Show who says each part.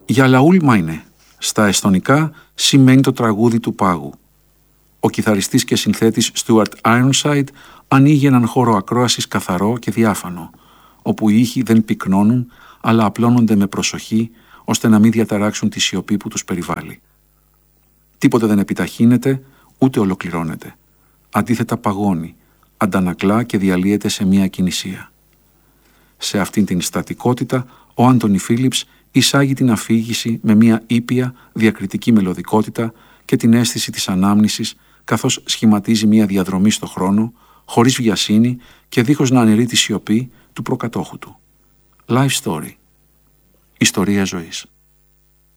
Speaker 1: Για Λαούλ Μάινε, στα εσθονικά σημαίνει το τραγούδι του πάγου. Ο κιθαριστής και συνθέτης Stuart Ironside ανοίγει έναν χώρο ακρόασης καθαρό και διάφανο, όπου οι ήχοι δεν πυκνώνουν, αλλά απλώνονται με προσοχή, ώστε να μην διαταράξουν τη σιωπή που τους περιβάλλει. Τίποτε δεν επιταχύνεται, ούτε ολοκληρώνεται. Αντίθετα παγώνει, αντανακλά και διαλύεται σε μία ακινησία. Σε αυτήν την στατικότητα, ο Άντονι Φίλιπς εισάγει την αφήγηση με μία ήπια διακριτική μελωδικότητα και την αίσθηση της ανάμνησης, καθώς σχηματίζει μία διαδρομή στο χρόνο, χωρίς βιασύνη και δίχως να αναιρεί τη σιωπή του προκατόχου του. Life Story. Ιστορία ζωής.